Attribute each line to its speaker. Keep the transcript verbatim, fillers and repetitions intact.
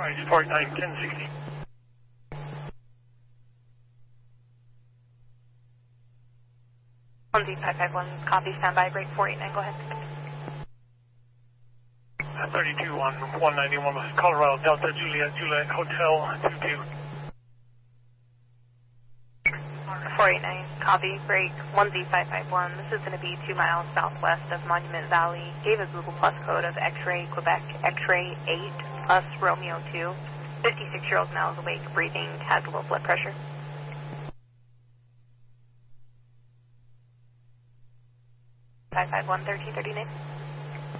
Speaker 1: Right, forty-nine, ten sixty.
Speaker 2: one Z five five one, copy, standby, break forty-nine, go ahead.
Speaker 1: thirty-two on one ninety-one, Colorado Delta, Juliet, Juliet, Hotel, two two.
Speaker 2: forty-nine, copy, break one Z five five one. This is going to be two miles southwest of Monument Valley. Gave a Google Plus code of X-ray Quebec, X-ray eight plus Romeo two. fifty-six-year-old male is awake, breathing, has low blood pressure. five five one, thirteen thirty-nine.